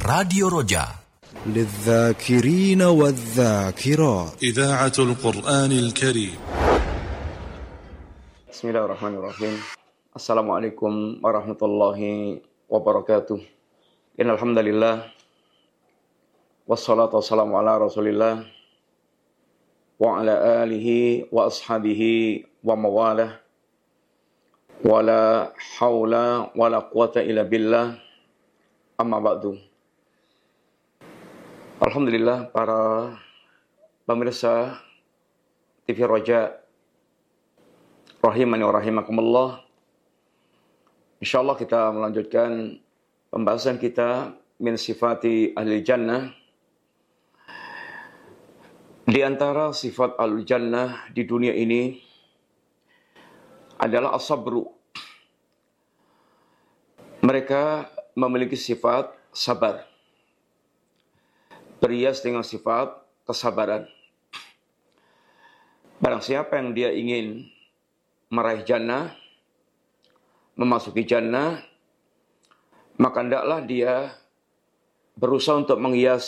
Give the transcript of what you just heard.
Radio Roja للذاكرين والذاكرات إذاعة القرآن الكريم. Bismillahirrahmanirrahim. Assalamualaikum warahmatullahi wabarakatuh. Innal hamdalillah wassalatu wassalamu ala Rasulillah wa ala alihi wa ashabihi wa mawalah. Wala haula wala quwata illa billah. Amma ba'du. Alhamdulillah para pemirsa TV Roja rahimani wa rahimakumullah. Insyaallah kita melanjutkan pembahasan kita min sifati ahli jannah. Di antara sifat ahli jannah di dunia ini adalah as-sabru. Mereka memiliki sifat sabar, berhias dengan sifat kesabaran. Barang siapa yang dia ingin meraih jannah, memasuki jannah, maka hendaklah dia berusaha untuk menghias